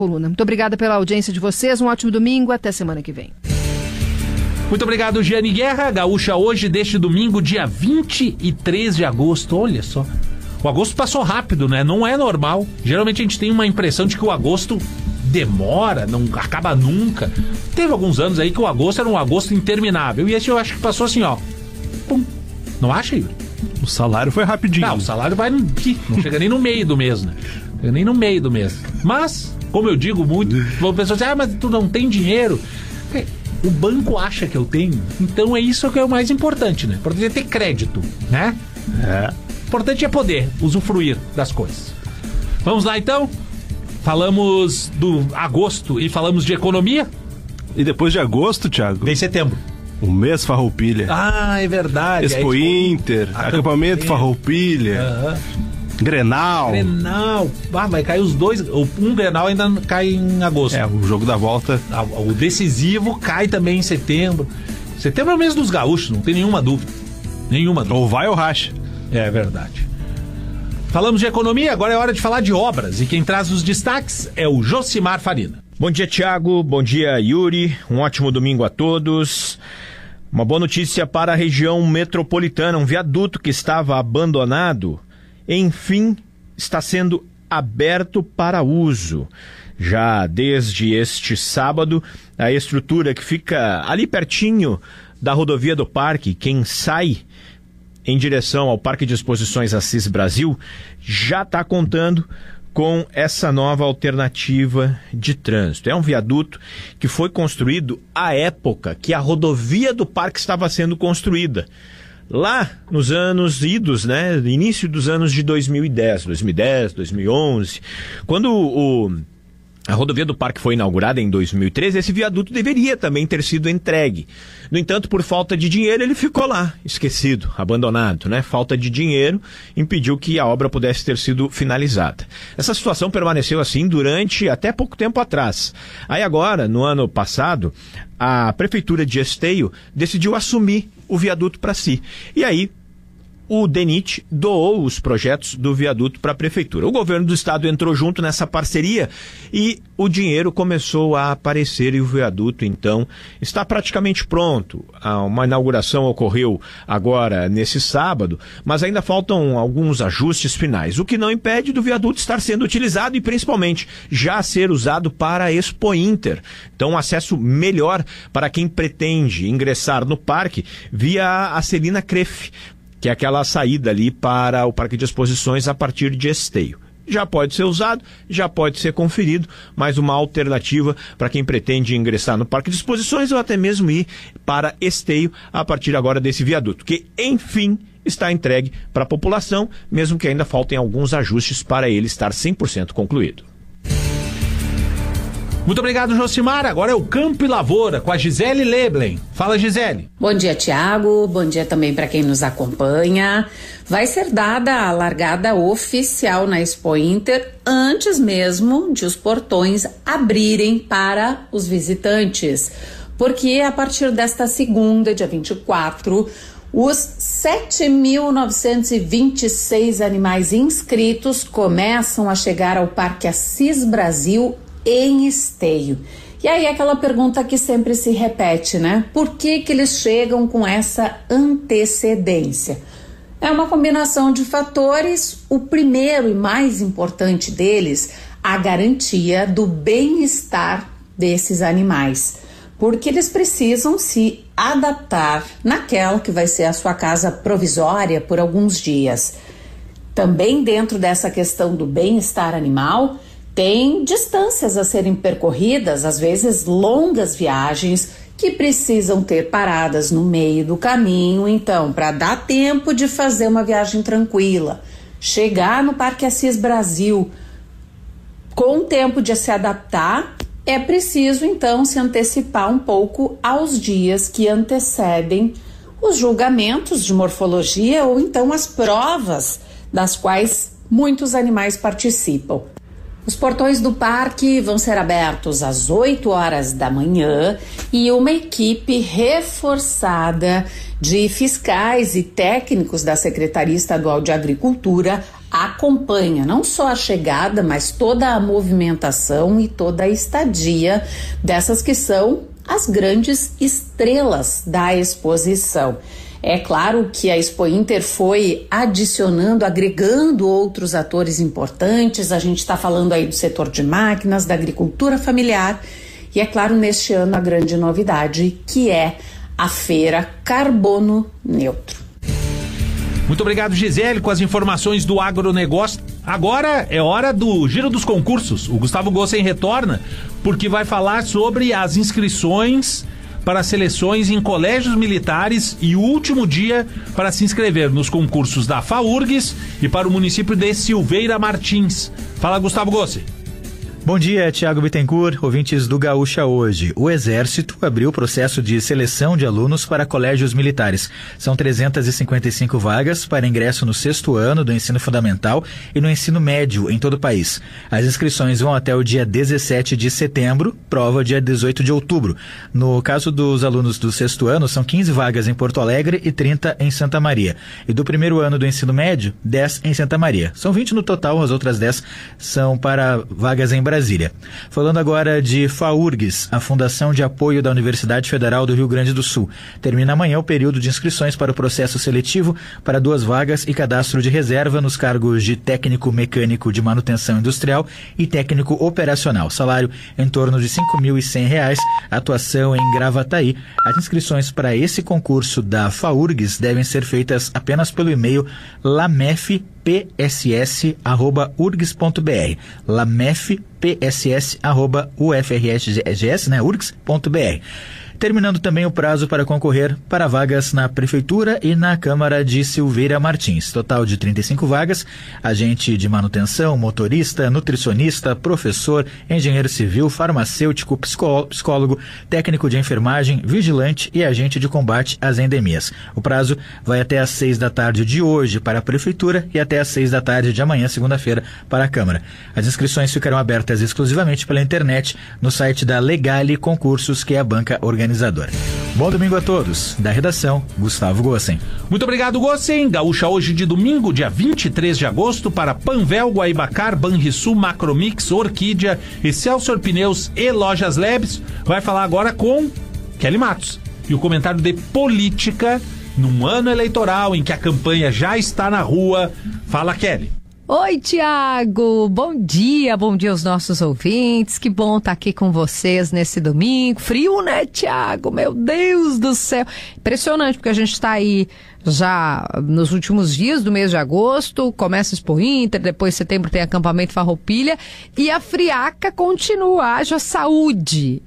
coluna. Muito obrigada pela audiência de vocês, um ótimo domingo, até semana que vem. Muito obrigado, Giane Guerra. Gaúcha hoje, deste domingo, dia 23 de agosto. Olha só. O agosto passou rápido, né? Não é normal. Geralmente a gente tem uma impressão de que o agosto demora, não acaba nunca. Teve alguns anos aí que o agosto era um agosto interminável. E esse eu acho que passou assim, ó. Pum. Não acha, Yuri? O salário foi rapidinho. Não, o salário vai não chega nem no meio do mês, né? Chega nem no meio do mês. Mas, como eu digo muito, a pessoa diz, mas tu não tem dinheiro. O banco acha que eu tenho, então é isso que é o mais importante, né? O importante é ter crédito, né? O importante é poder usufruir das coisas. Vamos lá, então? Falamos do agosto e falamos de economia? E depois de agosto, Thiago? Vem setembro. O mês Farroupilha. Ah, é verdade. Expo Inter, acampamento Farroupilha. Grenal. Vai cair os dois. Um Grenal ainda cai em agosto. O jogo da volta. O decisivo cai também em setembro. Setembro é o mês dos gaúchos, não tem nenhuma dúvida. Ou vai ou racha. É verdade. Falamos de economia, agora é hora de falar de obras. E quem traz os destaques é o Josimar Farina. Bom dia, Thiago. Bom dia, Yuri. Um ótimo domingo a todos. Uma boa notícia para a região metropolitana. Um viaduto que estava abandonado, enfim, está sendo aberto para uso. Já desde este sábado, a estrutura que fica ali pertinho da rodovia do Parque, quem sai em direção ao Parque de Exposições Assis Brasil, já está contando com essa nova alternativa de trânsito. É um viaduto que foi construído à época que a rodovia do Parque estava sendo construída. Lá nos anos idos, né? Início dos anos de 2010, 2011, quando a rodovia do Parque foi inaugurada em 2013, esse viaduto deveria também ter sido entregue. No entanto, por falta de dinheiro, ele ficou lá, esquecido, abandonado, né? Falta de dinheiro impediu que a obra pudesse ter sido finalizada. Essa situação permaneceu assim durante até pouco tempo atrás. Aí agora, no ano passado, a Prefeitura de Esteio decidiu assumir o viaduto para si. E aí, o DENIT doou os projetos do viaduto para a Prefeitura. O governo do estado entrou junto nessa parceria e o dinheiro começou a aparecer e o viaduto, então, está praticamente pronto. Uma inauguração ocorreu agora nesse sábado, mas ainda faltam alguns ajustes finais, o que não impede do viaduto estar sendo utilizado e, principalmente, já ser usado para a Expo Inter. Então, um acesso melhor para quem pretende ingressar no parque via a Celina Crefe, que é aquela saída ali para o Parque de Exposições a partir de Esteio. Já pode ser usado, já pode ser conferido, mas uma alternativa para quem pretende ingressar no Parque de Exposições ou até mesmo ir para Esteio a partir agora desse viaduto, que, enfim, está entregue para a população, mesmo que ainda faltem alguns ajustes para ele estar 100% concluído. Muito obrigado, Josimar. Agora é o Campo e Lavoura com a Gisele Leblen. Fala, Gisele. Bom dia, Thiago. Bom dia também para quem nos acompanha. Vai ser dada a largada oficial na Expo Inter antes mesmo de os portões abrirem para os visitantes. Porque a partir desta segunda, dia 24, os 7.926 animais inscritos começam a chegar ao Parque Assis Brasil em Esteio. E aí aquela pergunta que sempre se repete, né? Por que eles chegam com essa antecedência? É uma combinação de fatores. O primeiro e mais importante deles, a garantia do bem-estar desses animais. Porque eles precisam se adaptar naquela que vai ser a sua casa provisória por alguns dias. Também dentro dessa questão do bem-estar animal, tem distâncias a serem percorridas, às vezes longas viagens, que precisam ter paradas no meio do caminho. Então, para dar tempo de fazer uma viagem tranquila, chegar no Parque Assis Brasil com tempo de se adaptar, é preciso, então, se antecipar um pouco aos dias que antecedem os julgamentos de morfologia ou então as provas das quais muitos animais participam. Os portões do parque vão ser abertos às 8 horas da manhã e uma equipe reforçada de fiscais e técnicos da Secretaria Estadual de Agricultura acompanha não só a chegada, mas toda a movimentação e toda a estadia dessas que são as grandes estrelas da exposição. É claro que a Expo Inter foi adicionando, agregando outros atores importantes. A gente está falando aí do setor de máquinas, da agricultura familiar e, é claro, neste ano a grande novidade, que é a Feira Carbono Neutro. Muito obrigado, Gisele, com as informações do agronegócio. Agora é hora do giro dos concursos. O Gustavo Gossen retorna porque vai falar sobre as inscrições para seleções em colégios militares e o último dia para se inscrever nos concursos da FAURGS e para o município de Silveira Martins. Fala, Gustavo Gossen. Bom dia, Thiago Bittencourt, ouvintes do Gaúcha Hoje. O Exército abriu o processo de seleção de alunos para colégios militares. São 355 vagas para ingresso no 6º ano do ensino fundamental e no ensino médio em todo o país. As inscrições vão até o dia 17 de setembro, prova dia 18 de outubro. No caso dos alunos do 6º ano, são 15 vagas em Porto Alegre e 30 em Santa Maria. E do 1º ano do ensino médio, 10 em Santa Maria. São 20 no total, as outras 10 são para vagas em Brasília. Falando agora de FAURGS, a Fundação de Apoio da Universidade Federal do Rio Grande do Sul. Termina amanhã o período de inscrições para o processo seletivo para 2 vagas e cadastro de reserva nos cargos de técnico mecânico de manutenção industrial e técnico operacional. Salário em torno de R$ 5.100, atuação em Gravataí. As inscrições para esse concurso da FAURGS devem ser feitas apenas pelo e-mail lamefpss@urgs.br. lamefpss@urgs.br. Terminando também o prazo para concorrer para vagas na Prefeitura e na Câmara de Silveira Martins. Total de 35 vagas, agente de manutenção, motorista, nutricionista, professor, engenheiro civil, farmacêutico, psicólogo, técnico de enfermagem, vigilante e agente de combate às endemias. O prazo vai até às 6 da tarde de hoje para a Prefeitura e até às 6 da tarde de amanhã, segunda-feira, para a Câmara. As inscrições ficarão abertas exclusivamente pela internet no site da Legale Concursos, que é a banca organizadora. Bom domingo a todos. Da redação, Gustavo Gossen. Muito obrigado, Gossen. Gaúcha Hoje de domingo, dia 23 de agosto, para Panvel, Guaibacar, Banrisul, Macromix, Orquídea, Excelsior Pneus e Lojas Labs. Vai falar agora com Kelly Matos. E o comentário de política num ano eleitoral em que a campanha já está na rua. Fala, Kelly. Oi, Tiago, bom dia aos nossos ouvintes, que bom estar aqui com vocês nesse domingo, frio, né, Tiago, meu Deus do céu, impressionante, porque a gente está aí já nos últimos dias do mês de agosto, começa a Expo Inter, depois setembro tem acampamento Farroupilha e a friaca continua. Haja saúde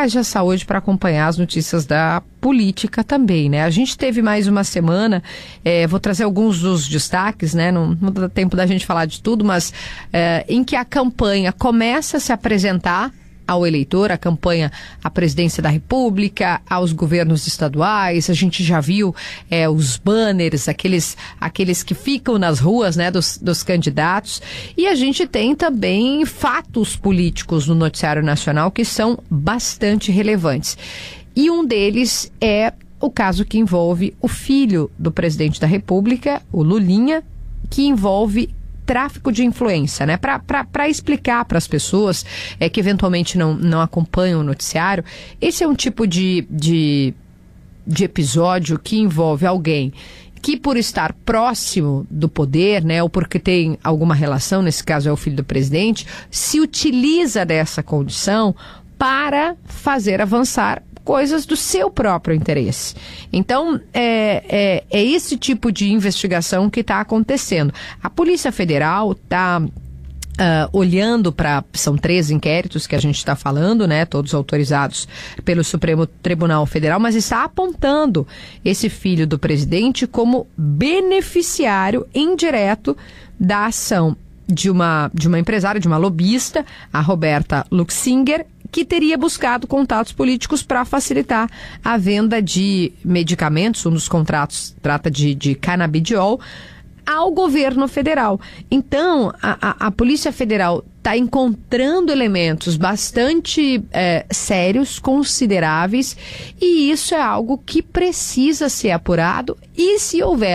para acompanhar as notícias da política também, né? A gente teve mais uma semana, vou trazer alguns dos destaques, né? Não dá tempo da gente falar de tudo, mas em que a campanha começa a se apresentar ao eleitor, a campanha à presidência da República, aos governos estaduais. A gente já viu os banners, aqueles que ficam nas ruas, né, dos candidatos. E a gente tem também fatos políticos no noticiário nacional que são bastante relevantes. E um deles é o caso que envolve o filho do presidente da República, o Lulinha, que envolve tráfico de influência, né? Para explicar para as pessoas que eventualmente não acompanham o noticiário, esse é um tipo de episódio que envolve alguém que, por estar próximo do poder, né, ou porque tem alguma relação, nesse caso é o filho do presidente, se utiliza dessa condição para fazer avançar coisas do seu próprio interesse. Então, é esse tipo de investigação que está acontecendo. A Polícia Federal está olhando para... São 3 inquéritos que a gente está falando, né? Todos autorizados pelo Supremo Tribunal Federal, mas está apontando esse filho do presidente como beneficiário indireto da ação de uma empresária, de uma lobista, a Roberta Luxinger, que teria buscado contatos políticos para facilitar a venda de medicamentos. Um dos contratos trata de canabidiol ao governo federal. Então, a Polícia Federal está encontrando elementos bastante sérios, consideráveis, e isso é algo que precisa ser apurado, e se houver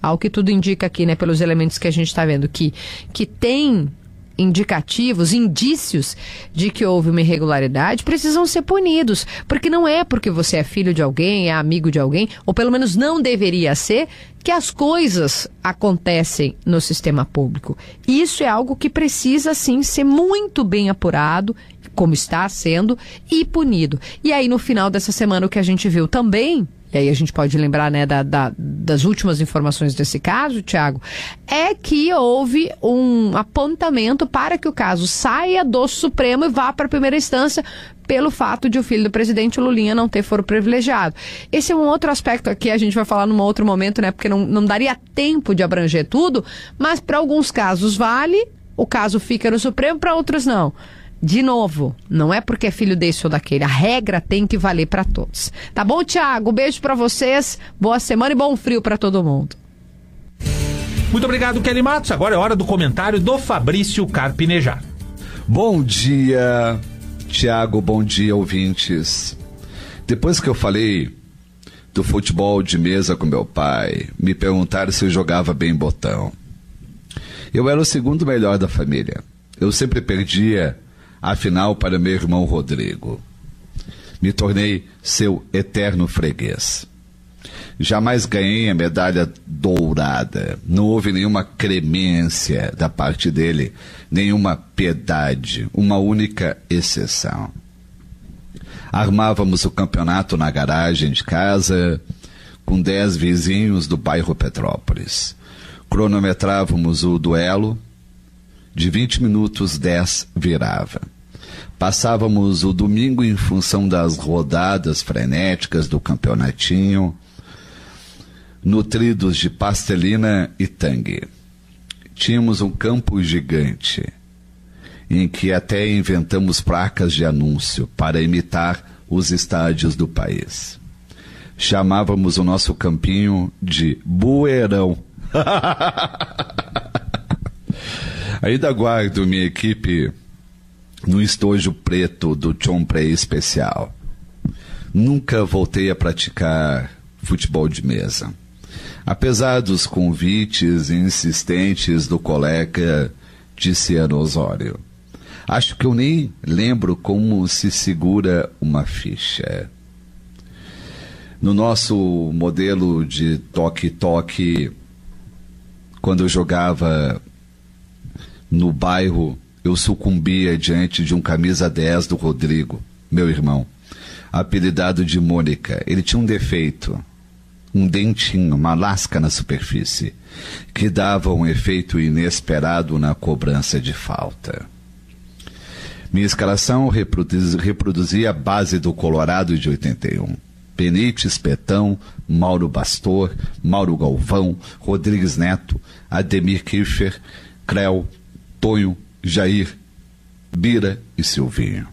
ao que tudo indica aqui, né, pelos elementos que a gente está vendo, que tem indicativos, indícios de que houve uma irregularidade, precisam ser punidos, porque não é porque você é filho de alguém, é amigo de alguém, ou pelo menos não deveria ser, que as coisas acontecem no sistema público. Isso é algo que precisa, sim, ser muito bem apurado, como está sendo, e punido. E aí, no final dessa semana, o que a gente viu também, e aí a gente pode lembrar, né, das últimas informações desse caso, Tiago, é que houve um apontamento para que o caso saia do Supremo e vá para a primeira instância pelo fato de o filho do presidente, o Lulinha, não ter foro privilegiado. Esse é um outro aspecto aqui, a gente vai falar num outro momento, né, porque não daria tempo de abranger tudo, mas para alguns casos vale, o caso fica no Supremo, para outros não. De novo, não é porque é filho desse ou daquele. A regra tem que valer para todos. Tá bom, Tiago? Beijo para vocês. Boa semana e bom frio para todo mundo. Muito obrigado, Kelly Matos. Agora é hora do comentário do Fabrício Carpinejar. Bom dia, Tiago. Bom dia, ouvintes. Depois que eu falei do futebol de mesa com meu pai, me perguntaram se eu jogava bem botão. Eu era o segundo melhor da família. Eu sempre perdia a final para meu irmão Rodrigo. Me tornei seu eterno freguês. Jamais ganhei a medalha dourada. Não houve nenhuma clemência da parte dele, nenhuma piedade, uma única exceção. Armávamos o campeonato na garagem de casa, com 10 vizinhos do bairro Petrópolis. Cronometrávamos o duelo, de 20 minutos, 10 virava. Passávamos o domingo em função das rodadas frenéticas do campeonatinho, nutridos de pastelina e tangue. Tínhamos um campo gigante, em que até inventamos placas de anúncio para imitar os estádios do país. Chamávamos o nosso campinho de Bueirão. Ainda guardo minha equipe no estojo preto do Chomprey especial. Nunca voltei a praticar futebol de mesa. Apesar dos convites insistentes do colega Tiziano Osório. Acho que eu nem lembro como se segura uma ficha. No nosso modelo de toque-toque, quando eu jogava no bairro, eu sucumbia diante de um camisa 10 do Rodrigo, meu irmão, apelidado de Mônica. Ele tinha um defeito, um dentinho, uma lasca na superfície, que dava um efeito inesperado na cobrança de falta. Minha escalação reproduzia a base do Colorado de 81. Benítez, Petão, Mauro Bastor, Mauro Galvão, Rodrigues Neto, Ademir Kiffer, Creu, Tonho, Jair, Bira e Silvinho.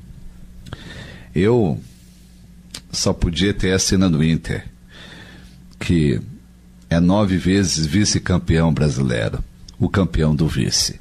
Eu só podia ter a cena do Inter, que é 9 vezes vice-campeão brasileiro, o campeão do vice.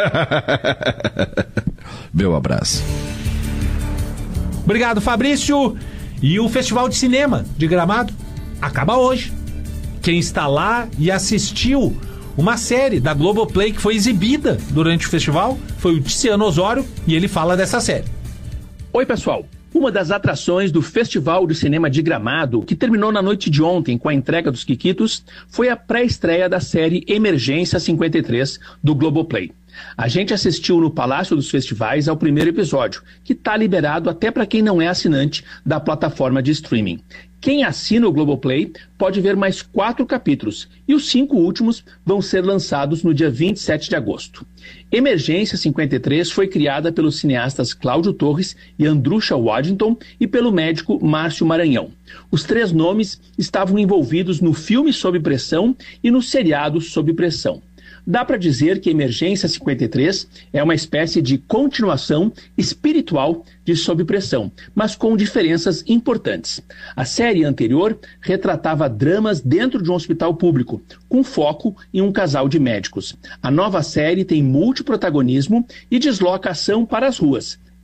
Meu abraço. Obrigado, Fabrício. E o Festival de Cinema de Gramado acaba hoje. Quem está lá e assistiu uma série da Globoplay que foi exibida durante o festival foi o Tiziano Osório e ele fala dessa série. Oi, pessoal. Uma das atrações do Festival de Cinema de Gramado, que terminou na noite de ontem com a entrega dos quiquitos, foi a pré-estreia da série Emergência 53 do Globoplay. A gente assistiu no Palácio dos Festivais ao primeiro episódio, que está liberado até para quem não é assinante da plataforma de streaming. Quem assina o Globoplay pode ver mais 4 capítulos, e os 5 últimos vão ser lançados no dia 27 de agosto. Emergência 53 foi criada pelos cineastas Cláudio Torres e Andrusha Waddington e pelo médico Márcio Maranhão. Os 3 nomes estavam envolvidos no filme Sob Pressão e no seriado Sob Pressão. Dá para dizer que Emergência 53 é uma espécie de continuação espiritual de Sob Pressão, mas com diferenças importantes. A série anterior retratava dramas dentro de um hospital público, com foco em um casal de médicos. A nova série tem multiprotagonismo e desloca a ação para as ruas.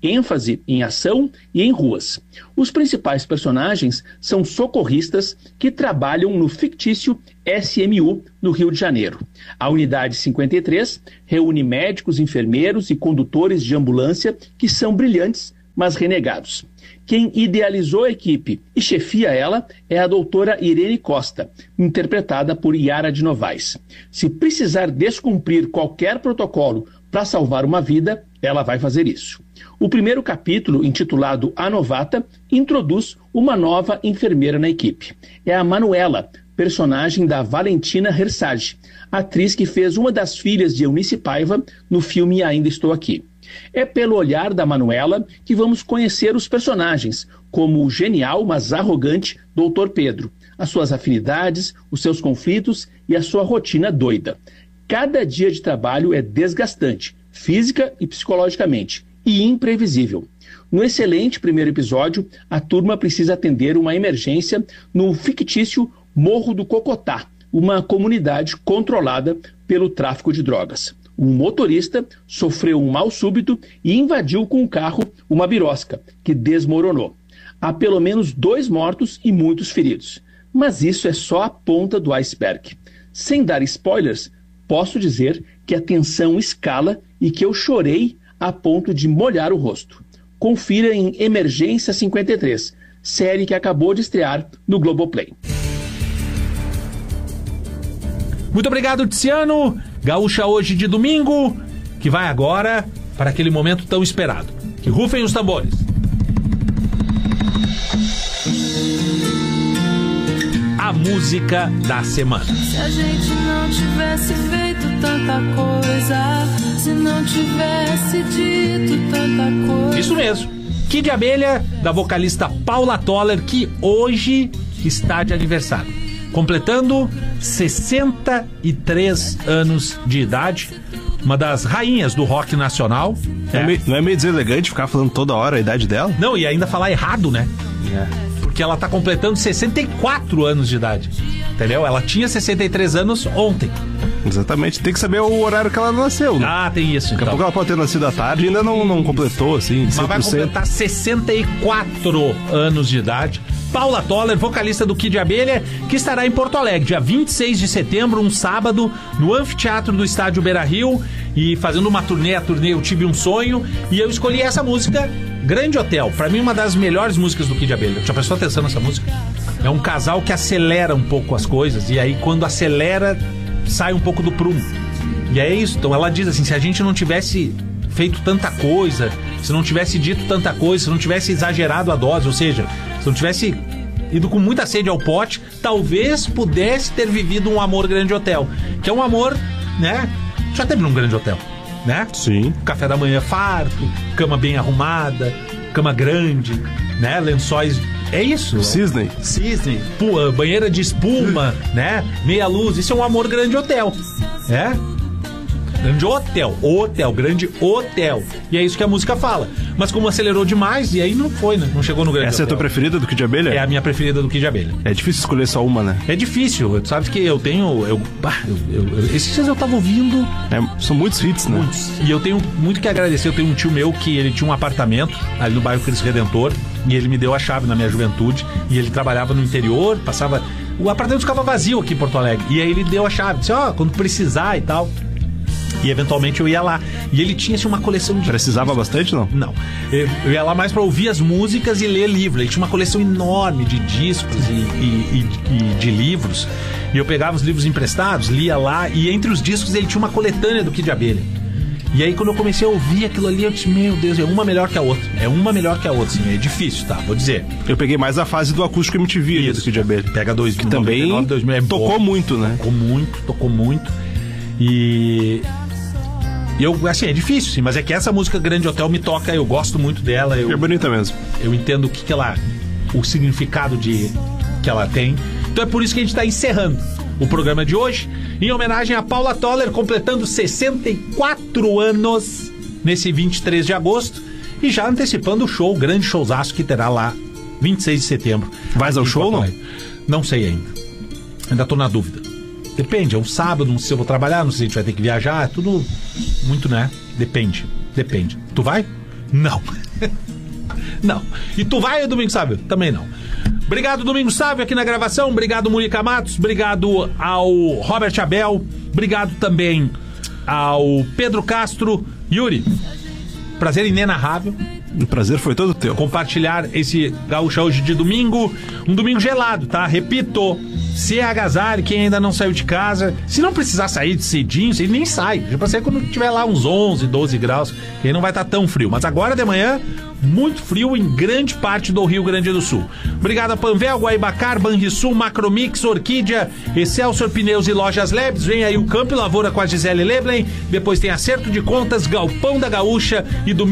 ênfase em ação e em ruas. Os principais personagens são socorristas que trabalham no fictício SMU, no Rio de Janeiro. A Unidade 53 reúne médicos, enfermeiros e condutores de ambulância que são brilhantes, mas renegados. Quem idealizou a equipe e chefia ela é a doutora Irene Costa, interpretada por Yara de Novaes. Se precisar descumprir qualquer protocolo para salvar uma vida, ela vai fazer isso. O primeiro capítulo, intitulado A Novata, introduz uma nova enfermeira na equipe. É a Manuela, personagem da Valentina Hersage, atriz que fez uma das filhas de Eunice Paiva no filme Ainda Estou Aqui. É pelo olhar da Manuela que vamos conhecer os personagens, como o genial, mas arrogante Dr. Pedro, as suas afinidades, os seus conflitos e a sua rotina doida. Cada dia de trabalho é desgastante, física e psicologicamente, e imprevisível. No excelente primeiro episódio, a turma precisa atender uma emergência no fictício Morro do Cocotá, uma comunidade controlada pelo tráfico de drogas. Um motorista sofreu um mal súbito e invadiu com o carro uma birosca, que desmoronou. Há pelo menos 2 mortos e muitos feridos. Mas isso é só a ponta do iceberg. Sem dar spoilers, posso dizer que a tensão escala e que eu chorei a ponto de molhar o rosto. Confira em Emergência 53, série que acabou de estrear no Globoplay. Muito obrigado, Tiziano. Gaúcha hoje de domingo, que vai agora para aquele momento tão esperado. Que rufem os tambores. A música da semana. Se a gente não tivesse feito tanta coisa, se não tivesse dito tanta coisa. Isso mesmo. Kid Abelha, da vocalista Paula Toller, que hoje está de aniversário. Completando 63 anos de idade, uma das rainhas do rock nacional. Não é meio deselegante ficar falando toda hora a idade dela? Não, e ainda falar errado, né? Porque ela tá completando 64 anos de idade, entendeu? Ela tinha 63 anos ontem. Exatamente, tem que saber o horário que ela nasceu, né? Ah, tem isso, Daqui a pouco ela pode ter nascido à tarde e ainda não completou, assim, 100%. Mas vai completar 64 anos de idade. Paula Toller, vocalista do Kid Abelha, que estará em Porto Alegre, dia 26 de setembro, um sábado, no anfiteatro do estádio Beira-Rio, e fazendo uma turnê, Eu Tive um Sonho, e eu escolhi essa música, Grande Hotel. Pra mim, uma das melhores músicas do Kid Abelha. Já prestou atenção nessa música? É um casal que acelera um pouco as coisas, e aí quando acelera, sai um pouco do prumo. E é isso, então ela diz assim, se a gente não tivesse feito tanta coisa, se não tivesse dito tanta coisa, se não tivesse exagerado a dose, ou seja, se não tivesse ido com muita sede ao pote, talvez pudesse ter vivido um amor Grande Hotel, que é um amor, né? Já teve num Grande Hotel, né? Sim. Café da manhã farto, cama bem arrumada, cama grande, né? Lençóis. É isso. Cisne, banheira de espuma, né? Meia luz. Isso é um amor Grande Hotel. Grande hotel, grande hotel. E é isso que a música fala. Mas como acelerou demais, e aí não foi, né? Não chegou no Grande Hotel. Essa é a tua preferida do Kid Abelha? É a minha preferida do Kid Abelha. É difícil escolher só uma, né? É difícil. Tu sabe que eu tenho... esses dias eu tava ouvindo... são muitos hits, né? Muitos. E eu tenho muito que agradecer. Eu tenho um tio meu que ele tinha um apartamento ali no bairro Cristo Redentor, e ele me deu a chave na minha juventude, e ele trabalhava no interior, passava... O apartamento ficava vazio aqui em Porto Alegre. E aí ele deu a chave. Disse, quando precisar e tal... E eventualmente eu ia lá. E ele tinha assim, uma coleção de... Precisava bastante, não? Não. Eu ia lá mais pra ouvir as músicas e ler livro. Ele tinha uma coleção enorme de discos e de livros. E eu pegava os livros emprestados, lia lá. E entre os discos ele tinha uma coletânea do Kid Abelha. E aí quando eu comecei a ouvir aquilo ali, eu disse, meu Deus, é uma melhor que a outra. Assim, é difícil, tá? Vou dizer. Eu peguei mais a fase do acústico MTV do Kid Abelha. Pega 2000, que também 99, 2000, tocou muito, né? Tocou muito. E eu, assim, é difícil, sim, mas é que essa música Grande Hotel me toca, eu gosto muito dela. É bonita mesmo. Eu entendo o significado que ela tem. Então é por isso que a gente está encerrando o programa de hoje, em homenagem a Paula Toller, completando 64 anos nesse 23 de agosto, e já antecipando o show, o grande showzaço que terá lá 26 de setembro. Vais ao show, não? Não sei ainda. Ainda tô na dúvida. Depende, é um sábado, não sei se eu vou trabalhar, não sei se a gente vai ter que viajar, é tudo muito, né? Depende. Tu vai? Não. Não. E tu vai, Domingos Sávio? Também não. Obrigado, Domingos Sávio, aqui na gravação. Obrigado, Mônica Matos. Obrigado ao Robert Abel. Obrigado também ao Pedro Castro. Yuri, prazer inenarrável. O prazer foi todo teu. Compartilhar esse Gaúcha hoje de domingo. Um domingo gelado, tá? Repito, se agasalhe quem ainda não saiu de casa. Se não precisar sair de cedinho, você nem sai. Já passei quando tiver lá uns 11, 12 graus, que aí não vai estar tão frio. Mas agora de manhã, muito frio em grande parte do Rio Grande do Sul. Obrigado a Panvel, Guaibacar, Banrisul, Macromix, Orquídea, Excelsior Pneus e Lojas Lebs. Vem aí o Campo e Lavoura com a Gisele Leblen. Depois tem Acerto de Contas, Galpão da Gaúcha e domingo